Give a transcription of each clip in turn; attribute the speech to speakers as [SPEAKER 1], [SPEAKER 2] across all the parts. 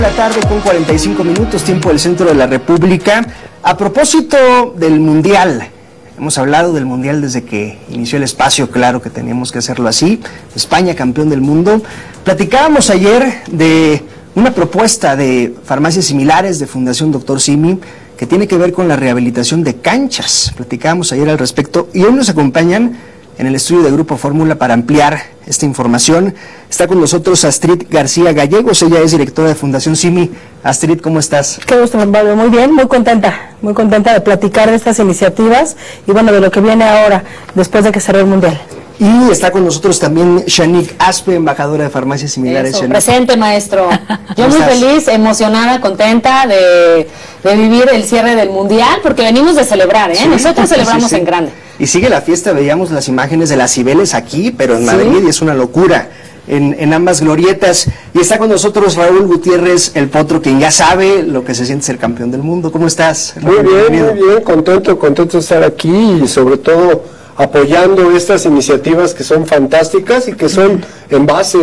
[SPEAKER 1] La tarde con 45 minutos, tiempo del centro de la República. A propósito del Mundial, hemos hablado del Mundial desde que inició el espacio, claro que teníamos que hacerlo así. España, campeón del mundo. Platicábamos ayer de una propuesta de farmacias similares de Fundación Dr. Simi, que tiene que ver con la rehabilitación de canchas. Platicábamos ayer al respecto y hoy nos acompañan en el estudio de Grupo Fórmula para ampliar esta información. Está con nosotros Astrid García Gallegos, ella es directora de Fundación Simi. Astrid, ¿cómo estás?
[SPEAKER 2] Qué gusto, Pablo. Muy bien, muy contenta de platicar de estas iniciativas y bueno, de lo que viene ahora, después de que cerró el Mundial.
[SPEAKER 1] Y está con nosotros también Shanique Aspe, embajadora de farmacias similares.
[SPEAKER 3] Eso, presente, maestro. Yo muy feliz, emocionada, contenta de vivir el cierre del Mundial, porque venimos de celebrar, ¿eh? Sí, nosotros celebramos en grande.
[SPEAKER 1] Y sigue la fiesta, veíamos las imágenes de las Cibeles aquí, pero en Madrid, y es una locura en ambas glorietas. Y está con nosotros Raúl Gutiérrez, el Potro, quien ya sabe lo que se siente ser campeón del mundo. ¿Cómo estás?
[SPEAKER 4] Muy bien, contento de estar aquí y sobre todo apoyando estas iniciativas que son fantásticas y que son en base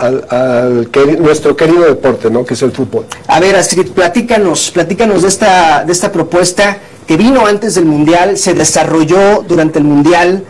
[SPEAKER 4] al nuestro querido deporte, ¿no? Que es el fútbol.
[SPEAKER 1] A ver, Astrid, platícanos de esta propuesta que vino antes del Mundial, se desarrolló durante el Mundial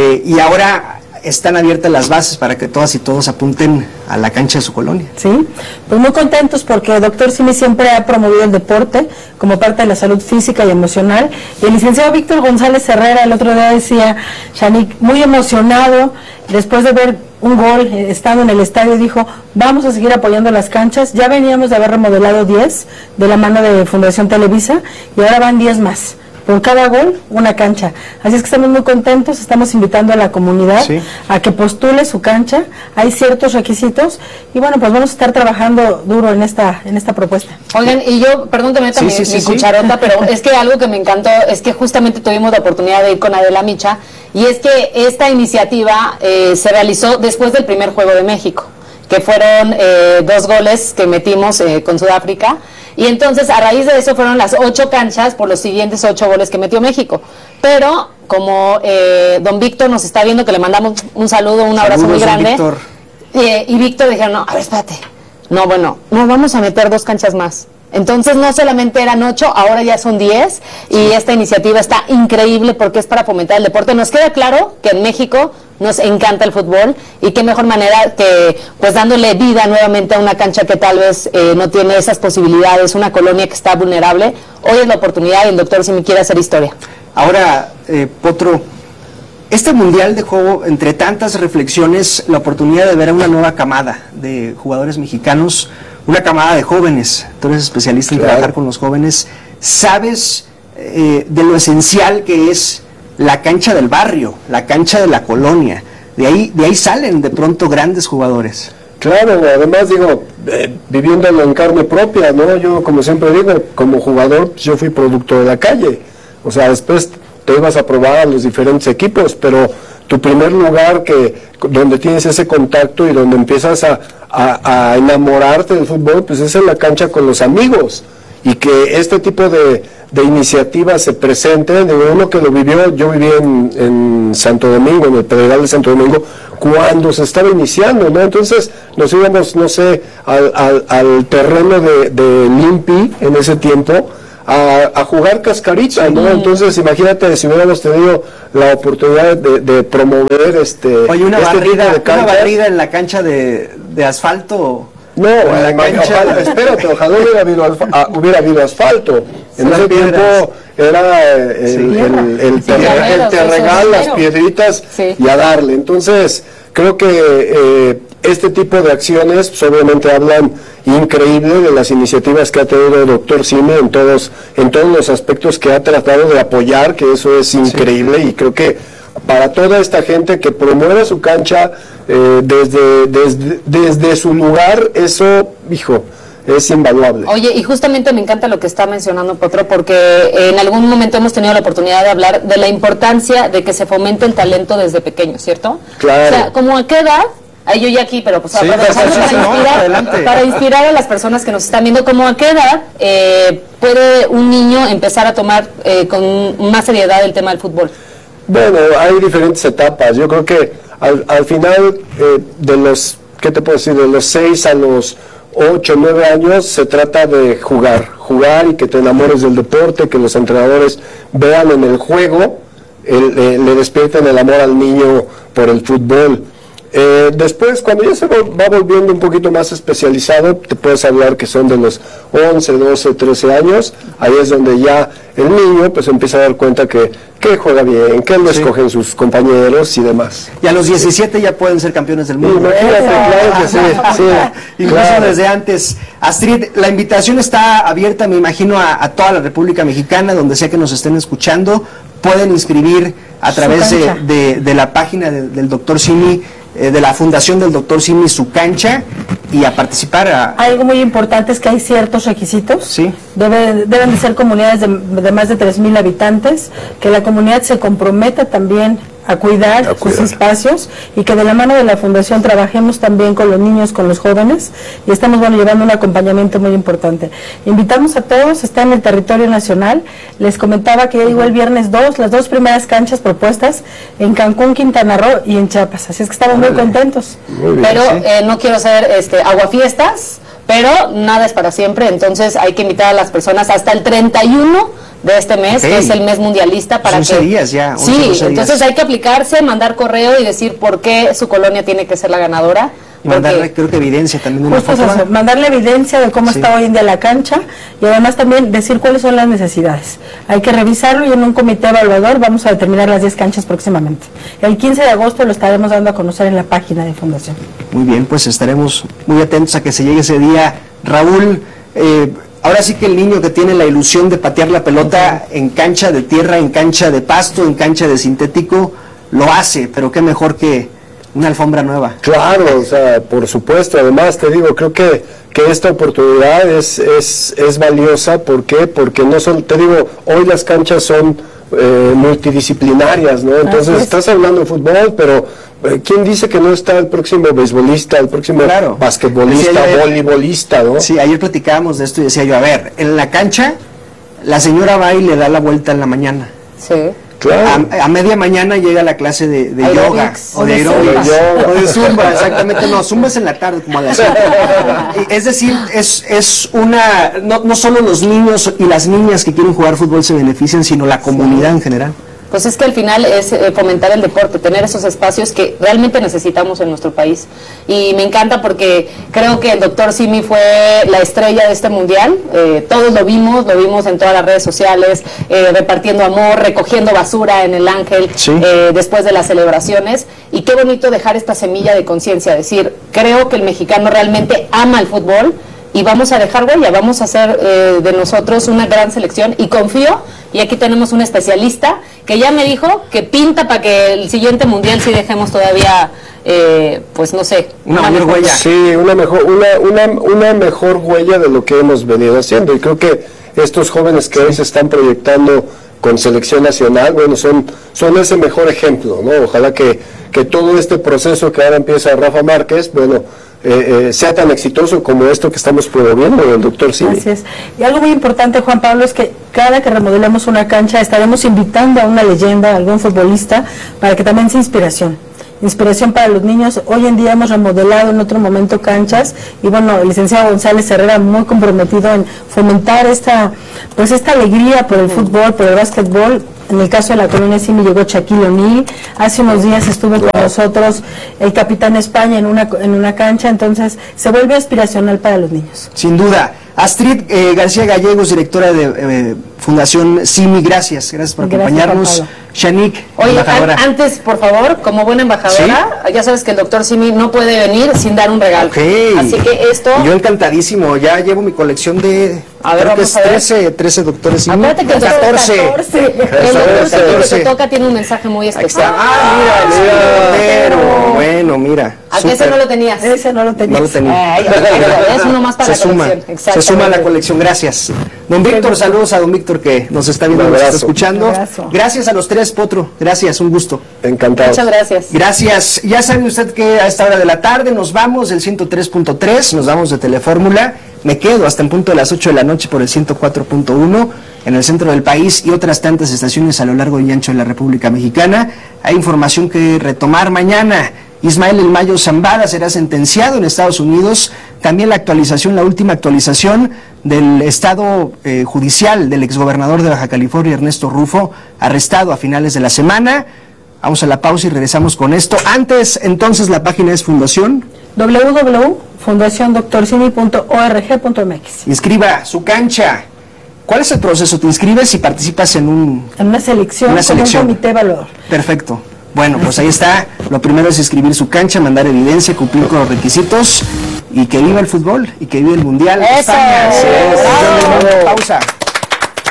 [SPEAKER 1] y ahora están abiertas las bases para que todas y todos apunten a la cancha de su colonia.
[SPEAKER 2] Sí, pues muy contentos porque Dr. Simi siempre ha promovido el deporte como parte de la salud física y emocional. Y el licenciado Víctor González Herrera el otro día decía, Shanique, muy emocionado, después de ver un gol estando en el estadio, dijo, vamos a seguir apoyando las canchas. Ya veníamos de haber remodelado 10 de la mano de Fundación Televisa y ahora van 10 más. Por cada gol, una cancha. Así es que estamos muy contentos, estamos invitando a la comunidad a que postule su cancha. Hay ciertos requisitos y bueno, pues vamos a estar trabajando duro en esta propuesta.
[SPEAKER 3] Oigan, y yo, perdón que meta mi cucharota, pero es que algo que me encantó es que justamente tuvimos la oportunidad de ir con Adela Micha, y es que esta iniciativa se realizó después del primer juego de México, que fueron 2 goles que metimos con Sudáfrica. Y entonces, a raíz de eso, fueron las 8 canchas por los siguientes 8 goles que metió México. Pero, como don Víctor nos está viendo, que le mandamos un saludo, un abrazo muy grande. Víctor. Y Víctor dijeron, no, a ver, espérate. No, bueno, no, vamos a meter 2 canchas más. Entonces, no solamente eran 8, ahora ya son 10. Y esta iniciativa está increíble porque es para fomentar el deporte. Nos queda claro que en México nos encanta el fútbol y qué mejor manera que pues dándole vida nuevamente a una cancha que tal vez no tiene esas posibilidades, una colonia que está vulnerable. Hoy es la oportunidad y el doctor Simi quiere hacer historia.
[SPEAKER 1] Ahora, Potro, este Mundial dejó, entre tantas reflexiones, la oportunidad de ver a una nueva camada de jugadores mexicanos, una camada de jóvenes. Tú eres especialista en trabajar con los jóvenes. ¿Sabes de lo esencial que es la cancha del barrio, la cancha de la colonia? De ahí salen de pronto grandes jugadores.
[SPEAKER 4] Claro, además digo, viviéndolo en carne propia, ¿no? Yo, como siempre digo, como jugador, yo fui producto de la calle. O sea, después te ibas a probar a los diferentes equipos, pero tu primer lugar donde tienes ese contacto y donde empiezas a enamorarte del fútbol, pues es en la cancha con los amigos. Y que este tipo de iniciativas se presenten, de uno que lo vivió, yo viví en Santo Domingo, en el Pedregal de Santo Domingo, cuando se estaba iniciando, ¿no? Entonces nos íbamos, no sé, al terreno de Limpi en ese tiempo, a jugar cascarita, ¿no? Entonces imagínate si hubiéramos tenido la oportunidad de promover
[SPEAKER 1] Oye, una barrida en la cancha de asfalto.
[SPEAKER 4] No, espérate, ojalá hubiera habido asfalto. En ese tiempo era el terregal, las piedritas y a darle. Entonces, creo que este tipo de acciones pues, obviamente hablan increíble de las iniciativas que ha tenido el doctor Simi en todos los aspectos que ha tratado de apoyar, que eso es increíble y creo que para toda esta gente que promueve su cancha desde su lugar, eso, hijo, es invaluable.
[SPEAKER 3] Oye, y justamente me encanta lo que está mencionando Potro, porque en algún momento hemos tenido la oportunidad de hablar de la importancia de que se fomente el talento desde pequeño, ¿cierto?
[SPEAKER 4] Claro.
[SPEAKER 3] O sea, ¿como a qué edad? Ay, yo ya aquí, pero pues para inspirar a las personas que nos están viendo, ¿como a qué edad puede un niño empezar a tomar con más seriedad el tema del fútbol?
[SPEAKER 4] Bueno, hay diferentes etapas. Yo creo que al final de los, ¿qué te puedo decir? De los 6 a los 8, 9 años se trata de jugar y que te enamores del deporte, que los entrenadores vean en el juego, le despierten el amor al niño por el fútbol. Después, cuando ya se va volviendo un poquito más especializado, te puedes hablar que son de los 11, 12, 13 años, ahí es donde ya el niño pues empieza a dar cuenta que juega bien, que lo escogen sus compañeros y demás.
[SPEAKER 1] Y a los 17 ya pueden ser campeones del mundo.
[SPEAKER 4] Claro que sí.
[SPEAKER 1] Incluso
[SPEAKER 4] Claro.
[SPEAKER 1] desde antes. Astrid, la invitación está abierta, me imagino, a toda la República Mexicana, donde sea que nos estén escuchando. Pueden inscribir a través de la página del Dr. Simi, de la Fundación del Dr. Simi, su cancha, y a participar.
[SPEAKER 2] Algo muy importante es que hay ciertos requisitos.
[SPEAKER 1] Sí.
[SPEAKER 2] Deben de ser comunidades de más de 3,000 habitantes, que la comunidad se comprometa también a cuidar sus espacios, y que de la mano de la Fundación trabajemos también con los niños, con los jóvenes, y estamos llevando un acompañamiento muy importante. Invitamos a todos, está en el territorio nacional. Les comentaba que ya llegó el viernes 2, las 2 primeras canchas propuestas en Cancún, Quintana Roo y en Chiapas, así es que estamos muy contentos.
[SPEAKER 4] Muy bien,
[SPEAKER 3] Pero
[SPEAKER 4] sí.
[SPEAKER 3] no quiero hacer aguafiestas, pero nada es para siempre, entonces hay que invitar a las personas hasta el 31 de este mes, que es el mes mundialista, para
[SPEAKER 1] 11 días ya. 11,
[SPEAKER 3] sí,
[SPEAKER 1] 12
[SPEAKER 3] entonces
[SPEAKER 1] días.
[SPEAKER 3] hay que aplicarse, mandar correo y decir por qué su colonia tiene que ser la ganadora.
[SPEAKER 1] Y mandarle, creo que evidencia también de una
[SPEAKER 2] Justo
[SPEAKER 1] foto.
[SPEAKER 2] eso, mandarle evidencia de cómo
[SPEAKER 1] Sí.
[SPEAKER 2] está hoy en día la cancha, y además también decir cuáles son las necesidades. Hay que revisarlo, y en un comité evaluador vamos a determinar las 10 canchas próximamente. El 15 de agosto lo estaremos dando a conocer en la página de Fundación.
[SPEAKER 1] Muy bien, pues estaremos muy atentos a que se llegue ese día. Raúl, ahora sí que el niño que tiene la ilusión de patear la pelota en cancha de tierra, en cancha de pasto, en cancha de sintético, lo hace, pero qué mejor que una alfombra nueva.
[SPEAKER 4] Claro, o sea, por supuesto. Además, te digo, creo que esta oportunidad es valiosa. ¿Por qué? Porque no son, te digo, hoy las canchas son multidisciplinarias, ¿no? Entonces, estás hablando de fútbol, pero ¿quién dice que no está el próximo beisbolista, el próximo basquetbolista,
[SPEAKER 1] Decía yo,
[SPEAKER 4] voleibolista, ¿no?
[SPEAKER 1] Sí, ayer platicábamos de esto y decía yo, a ver, en la cancha, la señora va y le da la vuelta en la mañana.
[SPEAKER 3] Sí.
[SPEAKER 4] Claro.
[SPEAKER 1] A media mañana llega la clase de yoga
[SPEAKER 3] Aerobics.
[SPEAKER 1] o de aerobics o de zumba, exactamente. No, zumba es en la tarde, como a las 5. Es decir, es una, no solo los niños y las niñas que quieren jugar fútbol se benefician, sino la comunidad en general.
[SPEAKER 3] Pues es que al final es fomentar el deporte, tener esos espacios que realmente necesitamos en nuestro país. Y me encanta porque creo que el Dr. Simi fue la estrella de este mundial. Todos lo vimos en todas las redes sociales, repartiendo amor, recogiendo basura en el Ángel, después de las celebraciones. Y qué bonito dejar esta semilla de conciencia, decir, creo que el mexicano realmente ama el fútbol, y vamos a dejar huella, vamos a hacer de nosotros una gran selección, y confío, y aquí tenemos un especialista que ya me dijo que pinta para que el siguiente mundial sí dejemos todavía, pues no sé,
[SPEAKER 1] una mayor huella.
[SPEAKER 4] Sí, una mejor huella de lo que hemos venido haciendo, y creo que estos jóvenes que hoy se están proyectando con selección nacional, bueno, son ese mejor ejemplo, ¿no? Ojalá que todo este proceso que ahora empieza Rafa Márquez, bueno, sea tan exitoso como esto que estamos promoviendo el Dr. Simi.
[SPEAKER 2] Así es. Y algo muy importante, Juan Pablo, es que cada que remodelemos una cancha estaremos invitando a una leyenda, a algún futbolista, para que también sea inspiración para los niños. Hoy en día hemos remodelado en otro momento canchas, y bueno, el licenciado González Herrera muy comprometido en fomentar esta alegría por el fútbol, por el básquetbol. En el caso de la colonia Simi llegó Shaquille O'Neal, hace unos días estuvo con nosotros el capitán España en una cancha, entonces se vuelve aspiracional para los niños.
[SPEAKER 1] Sin duda. Astrid García Gallegos, directora de Fundación Simi, gracias por acompañarnos. Shanique,
[SPEAKER 3] oye,
[SPEAKER 1] embajadora.
[SPEAKER 3] antes, por favor, como buena embajadora, ya sabes que el Dr. Simi no puede venir sin dar un regalo.
[SPEAKER 1] Okay.
[SPEAKER 3] Así que esto...
[SPEAKER 1] Yo encantadísimo, ya llevo mi colección de...
[SPEAKER 3] A ver,
[SPEAKER 1] creo que
[SPEAKER 3] vamos a ver.
[SPEAKER 1] 13 doctores Simi.
[SPEAKER 3] Acuérdate que el
[SPEAKER 1] 14.
[SPEAKER 3] El doctor que te toca tiene un mensaje muy
[SPEAKER 1] Ahí está.
[SPEAKER 3] especial.
[SPEAKER 1] Mira, Bueno, mira.
[SPEAKER 3] ¿A qué ese no lo tenías?
[SPEAKER 2] Ese no lo tenías.
[SPEAKER 1] No lo tenía.
[SPEAKER 3] Ay, es uno más para la colección.
[SPEAKER 1] Se suma a la colección, gracias. Don Víctor, saludos a don Víctor que nos está viendo, nos está escuchando. Gracias a los tres, Potro, gracias, un gusto.
[SPEAKER 4] Encantado.
[SPEAKER 3] Muchas gracias.
[SPEAKER 1] Gracias. Ya sabe usted que a esta hora de la tarde nos vamos del 103.3, nos vamos de Telefórmula. Me quedo hasta en punto de las 8 de la noche por el 104.1 en el centro del país y otras tantas estaciones a lo largo y ancho de la República Mexicana. Hay información que retomar mañana. Ismael El Mayo Zambada será sentenciado en Estados Unidos también la última actualización del estado judicial del exgobernador de Baja California, Ernesto Rufo, arrestado a finales de la semana. Vamos a la pausa y regresamos con esto. Antes, entonces, la página es Fundación
[SPEAKER 2] www.fundaciondoctorcini.org.mx.
[SPEAKER 1] Inscriba su cancha. ¿Cuál es el proceso? ¿Te inscribes y participas en
[SPEAKER 2] una selección con un comité evaluador?
[SPEAKER 1] Perfecto. Bueno, pues ahí está. Lo primero es inscribir su cancha, mandar evidencia, cumplir con los requisitos y que viva el fútbol y que viva el Mundial.
[SPEAKER 3] ¡Eso!
[SPEAKER 1] España. Pausa.